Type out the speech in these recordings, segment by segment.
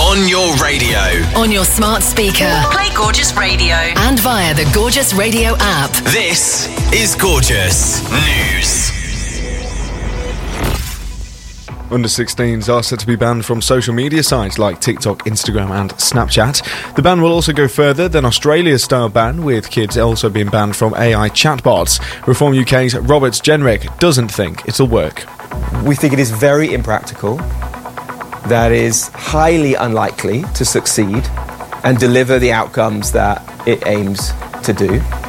On your radio. On your smart speaker. Play Gorgeous Radio. And via the Gorgeous Radio app. This is Gorgeous News. Under 16s are set to be banned from social media sites like TikTok, Instagram and Snapchat. The ban will also go further than Australia's style ban, with kids also being banned from AI chatbots. Reform UK's Robert Jenrick doesn't think it'll work. We think it is very impractical, that is highly unlikely to succeed and deliver the outcomes that it aims to do.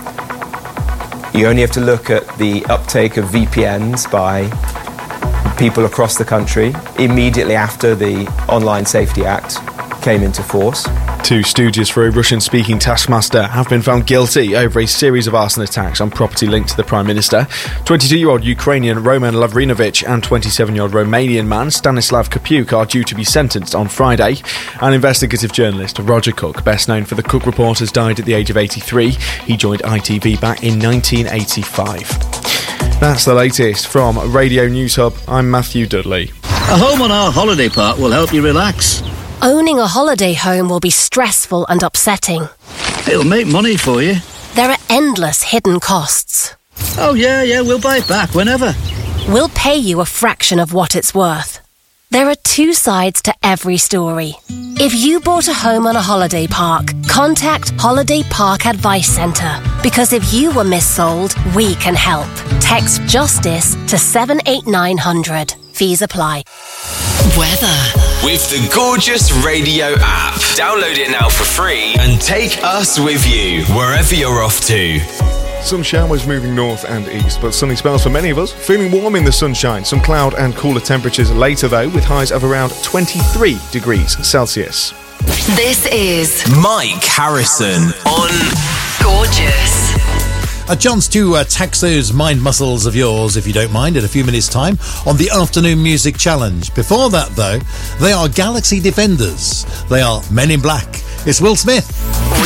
You only have to look at the uptake of VPNs by people across the country immediately after the Online Safety Act came into force. Two stooges for a Russian-speaking taskmaster have been found guilty over a series of arson attacks on property linked to the Prime Minister. 22-year-old Ukrainian Roman Lavrinovich and 27-year-old Romanian man Stanislav Kopuk are due to be sentenced on Friday. And investigative journalist Roger Cook, best known for the Cook Report, has died at the age of 83. He joined ITV back in 1985. That's the latest from Radio News Hub. I'm Matthew Dudley. A home on our holiday park will help you relax. Owning a holiday home will be stressful and upsetting. It'll make money for you. There are endless hidden costs. Oh, yeah, we'll buy it back whenever. We'll pay you a fraction of what it's worth. There are two sides to every story. If you bought a home on a holiday park, contact Holiday Park Advice Centre. Because if you were missold, we can help. Text JUSTICE to 78900. Fees apply. Weather. With the Gorgeous Radio app. Download it now for free and take us with you wherever you're off to. Some showers moving north and east, but sunny spells for many of us. Feeling warm in the sunshine. Some cloud and cooler temperatures later, though, with highs of around 23 degrees Celsius. This is Mike Harrison on Gorgeous. A chance to tax those mind muscles of yours, if you don't mind, in a few minutes' time on the Afternoon Music Challenge. Before that, though, they are Galaxy Defenders. They are Men in Black. It's Will Smith.